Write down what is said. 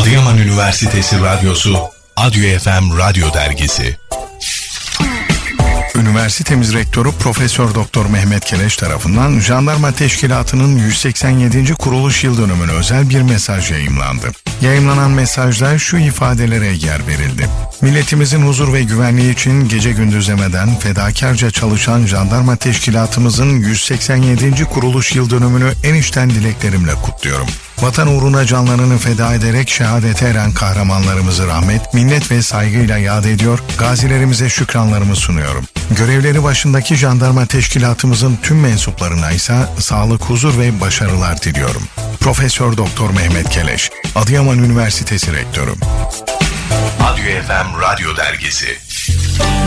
Adıyaman Üniversitesi Radyosu, Adyo FM Radyo Dergisi. Üniversitemiz Rektörü Profesör Doktor Mehmet Keleş tarafından Jandarma Teşkilatı'nın 187. kuruluş yıl dönümüne özel bir mesaj yayımlandı. Yayımlanan mesajda şu ifadelere yer verildi. Milletimizin huzur ve güvenliği için gece gündüz demeden fedakarca çalışan Jandarma Teşkilatımızın 187. kuruluş yıl dönümünü en içten dileklerimle kutluyorum. Vatan uğruna canlarını feda ederek şehadete eren kahramanlarımızı rahmet, minnet ve saygıyla yad ediyor, gazilerimize şükranlarımı sunuyorum. Görevleri başındaki jandarma teşkilatımızın tüm mensuplarına ise sağlık, huzur ve başarılar diliyorum. Profesör Doktor Mehmet Keleş, Adıyaman Üniversitesi Rektörü. Adyo FM Radyo Dergisi.